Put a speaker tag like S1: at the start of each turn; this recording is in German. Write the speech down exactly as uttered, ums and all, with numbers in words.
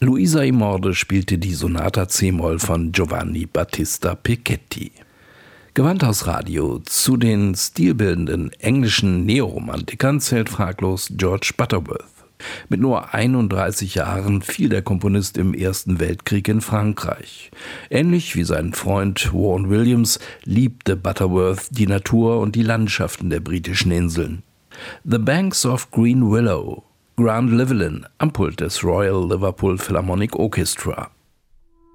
S1: Luisa Imorde spielte die Sonata c-Moll von Giovanni Battista Picchetti. Gewandhausradio. Zu den stilbildenden englischen Neoromantikern zählt fraglos George Butterworth. Mit nur einunddreißig Jahren fiel der Komponist im Ersten Weltkrieg in Frankreich. Ähnlich wie sein Freund Vaughan Williams liebte Butterworth die Natur und die Landschaften der britischen Inseln. The Banks of Green Willow, Grant Llewellyn am Pult des Royal Liverpool Philharmonic Orchestra.